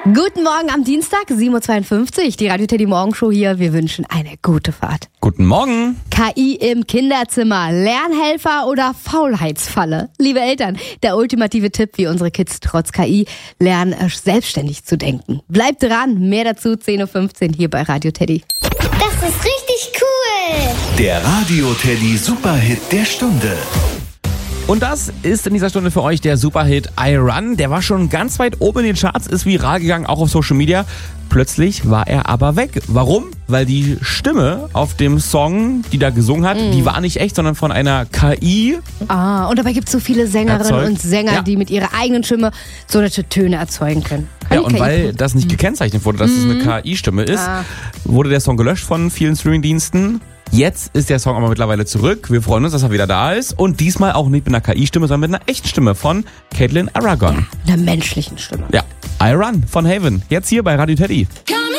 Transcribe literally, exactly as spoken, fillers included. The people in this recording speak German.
Guten Morgen am Dienstag, sieben Uhr zweiundfünfzig, die Radio Teddy Morgenshow hier. Wir wünschen eine gute Fahrt. Guten Morgen. K I im Kinderzimmer, Lernhelfer oder Faulheitsfalle? Liebe Eltern, der ultimative Tipp, wie unsere Kids trotz K I lernen, selbstständig zu denken. Bleibt dran, mehr dazu zehn Uhr fünfzehn hier bei Radio Teddy. Das ist richtig cool. Der Radio Teddy Superhit der Stunde. Und das ist in dieser Stunde für euch der Superhit I Run. Der war schon ganz weit oben in den Charts, ist viral gegangen, auch auf Social Media. Plötzlich war er aber weg. Warum? Weil die Stimme auf dem Song, die da gesungen hat, mm. die war nicht echt, sondern von einer K I. Ah, und dabei gibt es so viele Sängerinnen erzeugt. und Sänger, ja. die mit ihrer eigenen Stimme so nette Töne erzeugen können. Kann ja, und K I weil das nicht gekennzeichnet wurde, dass mm. es eine K I-Stimme ist, ah. wurde der Song gelöscht von vielen Streamingdiensten. Jetzt ist der Song aber mittlerweile zurück. Wir freuen uns, dass er wieder da ist. Und diesmal auch nicht mit einer K I-Stimme, sondern mit einer echten Stimme von Caitlin Aragon. Ja, einer menschlichen Stimme. Ja, I Run von Haven. Jetzt hier bei Radio Teddy.